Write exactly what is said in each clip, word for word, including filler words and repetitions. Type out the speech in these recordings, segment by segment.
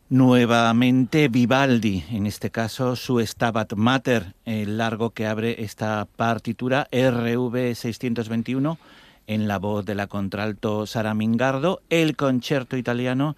Nuevamente Vivaldi, en este caso su Stabat Mater, el largo que abre esta partitura, R V seiscientos veintiuno, en la voz de la contralto Sara Mingardo, el concierto italiano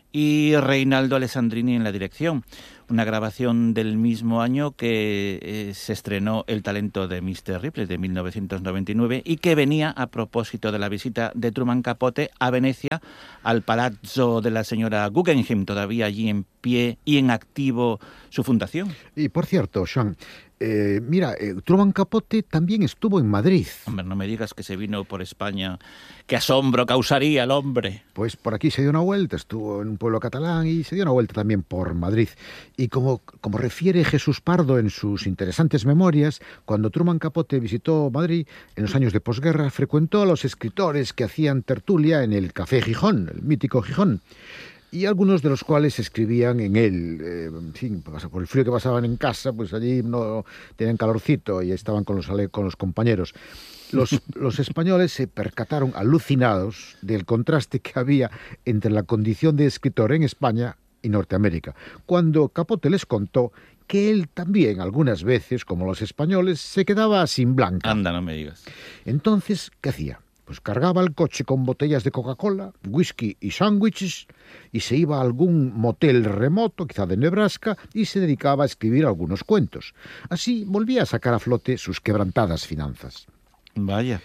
y Reinaldo Alessandrini en la dirección. Una grabación del mismo año que eh, se estrenó El talento de míster Ripley, de mil novecientos noventa y nueve, y que venía a propósito de la visita de Truman Capote a Venecia, al Palazzo de la señora Guggenheim, todavía allí en pie y en activo su fundación. Y por cierto, Sean, eh, mira, eh, Truman Capote también estuvo en Madrid. Hombre, no me digas que se vino por España. ¡Qué asombro causaría el hombre! Pues por aquí se dio una vuelta, estuvo en un pueblo catalán y se dio una vuelta también por Madrid. Y como, como refiere Jesús Pardo en sus interesantes memorias, cuando Truman Capote visitó Madrid en los años de posguerra, frecuentó a los escritores que hacían tertulia en el Café Gijón, el mítico Gijón, y algunos de los cuales escribían en él. Eh, en fin, por el frío que pasaban en casa, pues allí no tenían calorcito y estaban con los, con los compañeros. Los, los españoles se percataron alucinados del contraste que había entre la condición de escritor en España y Norteamérica, cuando Capote les contó que él también, algunas veces, como los españoles, se quedaba sin blanca. Anda, no me digas. Entonces, ¿qué hacía? Pues cargaba el coche con botellas de Coca-Cola, whisky y sándwiches y se iba a algún motel remoto, quizá de Nebraska, y se dedicaba a escribir algunos cuentos. Así volvía a sacar a flote sus quebrantadas finanzas. Vaya.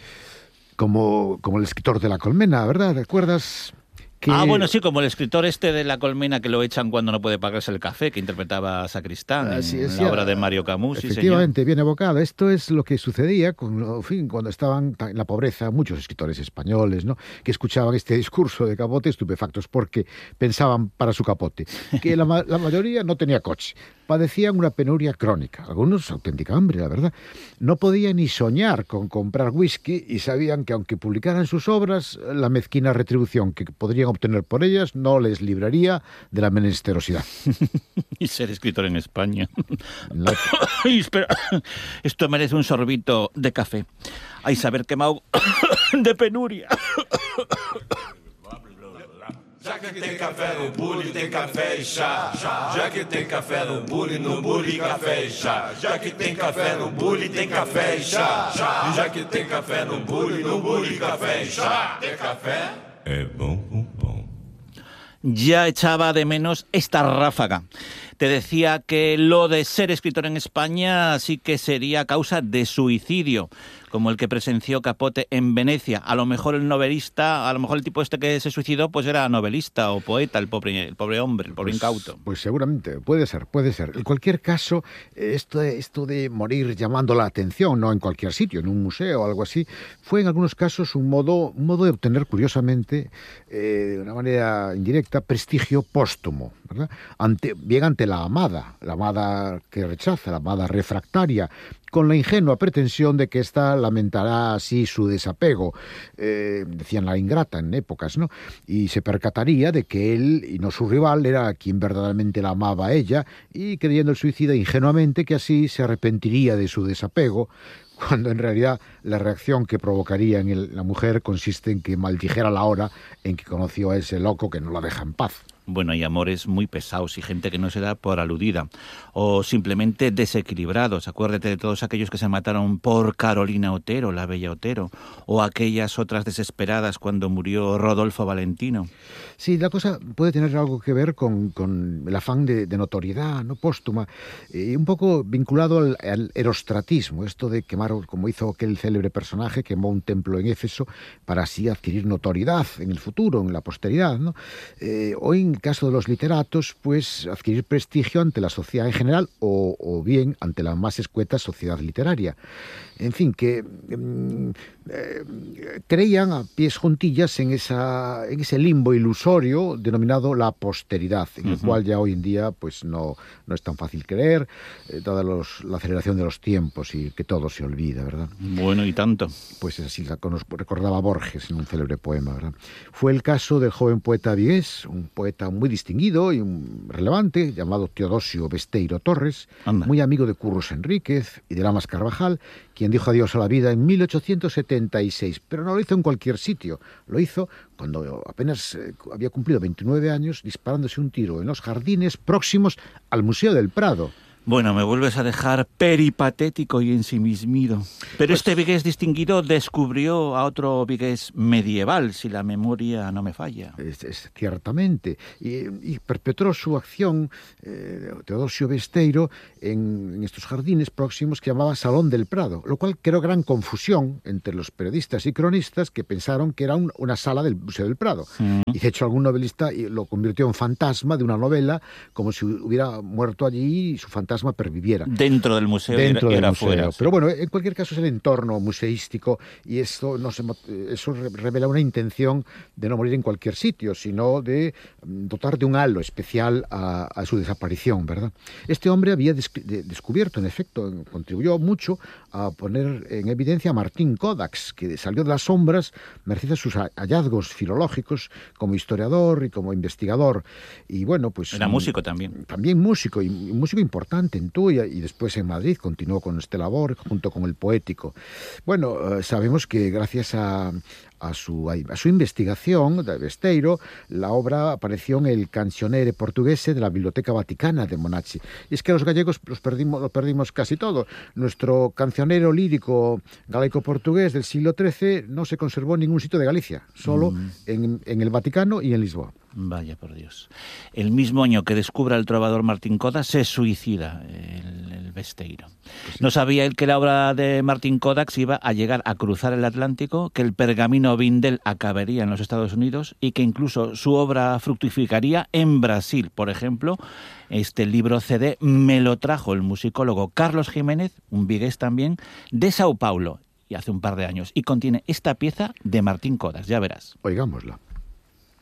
Como, como el escritor de La Colmena, ¿verdad? ¿Recuerdas? Que... Ah, bueno, sí, como el escritor este de La Colmena que lo echan cuando no puede pagarse el café, que interpretaba a Sacristán Así en es, la ya, obra de Mario Camus. Sí, efectivamente, señor. bien evocado. Esto es lo que sucedía con, en fin, cuando estaban en la pobreza muchos escritores españoles, ¿no?, que escuchaban este discurso de Capote estupefactos porque pensaban para su Capote que la, la mayoría no tenía coche, padecían una penuria crónica, algunos auténtica hambre, la verdad. No podían ni soñar con comprar whisky y sabían que aunque publicaran sus obras, la mezquina retribución que podrían obtener por ellas no les libraría de la menesterosidad. Y ser escritor en España. La... Ay, espera. Esto merece un sorbito de café. Ay, saber quemado de penuria. Já que tem café no bule, tem café e chá. Já que tem café no bule, no bule café e chá. Já que tem café no bule, tem café e chá. E já que tem café no bule, no bule café e chá. Tem café? É bom, bom, bom. Ya echaba de menos esta ráfaga. Te decía que lo de ser escritor en España sí que sería causa de suicidio, como el que presenció Capote en Venecia. A lo mejor el novelista, a lo mejor el tipo este que se suicidó, pues era novelista o poeta, el pobre, el pobre hombre, el pobre pues, incauto. Pues seguramente, puede ser, puede ser. En cualquier caso, esto, esto de morir llamando la atención, no en cualquier sitio, en un museo o algo así, fue en algunos casos un modo, un modo de obtener, curiosamente, eh, de una manera indirecta, prestigio póstumo, ¿verdad? Ante, bien ante la amada, la amada que rechaza, la amada refractaria, con la ingenua pretensión de que ésta lamentará así su desapego, eh, decían la ingrata en épocas, ¿no? Y se percataría de que él, y no su rival, era quien verdaderamente la amaba a ella, y creyendo el suicida ingenuamente que así se arrepentiría de su desapego, cuando en realidad la reacción que provocaría en el, la mujer consiste en que maldijera la hora en que conoció a ese loco que no la deja en paz. Bueno, hay amores muy pesados y gente que no se da por aludida o simplemente desequilibrados. Acuérdate de todos aquellos que se mataron por Carolina Otero, la bella Otero, o aquellas otras desesperadas cuando murió Rodolfo Valentino. Sí, la cosa puede tener algo que ver con, con el afán de, de notoriedad, ¿no?, póstuma, eh, un poco vinculado al, al erostratismo, esto de quemar, como hizo aquel célebre personaje, quemó un templo en Éfeso para así adquirir notoriedad en el futuro, en la posteridad, ¿no? Eh, hoy, en el caso de los literatos, pues adquirir prestigio ante la sociedad en general o, o bien ante la más escueta sociedad literaria. En fin, que mm, eh, creían a pies juntillas en, esa, en ese limbo ilusorio denominado la posteridad, en uh-huh. el cual ya hoy en día pues no, no es tan fácil creer, eh, dada los, la aceleración de los tiempos y que todo se olvida, ¿verdad? Bueno, y tanto. Pues así la, nos recordaba Borges en un célebre poema, ¿verdad? Fue el caso del joven poeta vigués, un poeta muy distinguido y un relevante, llamado Teodosio Besteiro Torres, Anda. muy amigo de Curros Enríquez, y de Lamas Carvajal, quien dijo adiós a la vida en mil ochocientos setenta y seis. Pero no lo hizo en cualquier sitio, lo hizo cuando apenas eh, había cumplido veintinueve años, disparándose un tiro en los jardines próximos al Museo del Prado. Bueno, me vuelves a dejar peripatético y ensimismido. Pero pues, este vigués distinguido descubrió a otro vigués medieval, si la memoria no me falla. Es, es, ciertamente. Y, y perpetró su acción, eh, Teodosio Besteiro, en, en estos jardines próximos que llamaba Salón del Prado, lo cual creó gran confusión entre los periodistas y cronistas que pensaron que era un, una sala del Museo del Prado. Mm. Y de hecho algún novelista lo convirtió en fantasma de una novela, como si hubiera muerto allí y su fantasma perviviera. Dentro del museo Dentro y era, del museo. Fuera, sí. Pero bueno, en cualquier caso es el entorno museístico y esto, no se, eso revela una intención de no morir en cualquier sitio, sino de dotar de un halo especial a, a su desaparición, ¿verdad? Este hombre había des, de, descubierto, en efecto, contribuyó mucho a poner en evidencia a Martín Kodács, que salió de las sombras merced a sus hallazgos filológicos como historiador y como investigador. Y bueno, pues... Era músico también. También músico, y un músico importante en Tuya y después en Madrid, continuó con este labor junto con el Poético. Bueno, eh, sabemos que gracias a, a, su, a su investigación de Besteiro, la obra apareció en el Cancionere Portuguese de la Biblioteca Vaticana de Monachi. Y es que los gallegos los perdimos, lo perdimos casi todo. Nuestro cancionero lírico galaico-portugués del siglo trece no se conservó en ningún sitio de Galicia, solo mm. en, en el Vaticano y en Lisboa. Vaya por Dios. El mismo año que descubre al trovador Martín Kodács se suicida el, el Besteiro. Pues sí. No sabía él que la obra de Martín Kodács iba a llegar a cruzar el Atlántico, que el pergamino Vindel acabaría en los Estados Unidos y que incluso su obra fructificaría en Brasil. Por ejemplo, este libro C D me lo trajo el musicólogo Carlos Jiménez, un vigués también, de Sao Paulo, y hace un par de años, y contiene esta pieza de Martín Kodács. Ya verás. Oigámosla.